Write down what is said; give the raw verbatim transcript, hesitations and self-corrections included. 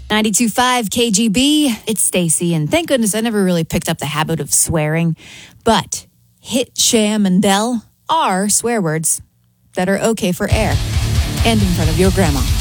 ninety-two point five K G B, it's Stacy, and thank goodness I never really picked up the habit of swearing, but hit, sham, and del are swear words that are okay for air and in front of your grandma.